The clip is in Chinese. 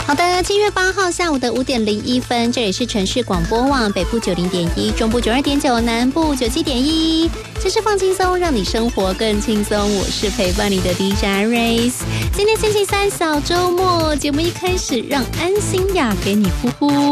好的，7月8号下午的5点01分，这里是城市广播网，北部90.1，中部92.9，南部97.1，这是放轻松，让你生活更轻松。我是陪伴你的 DJ Race。今天星期三小周末，节目一开始让安心雅给你呼呼。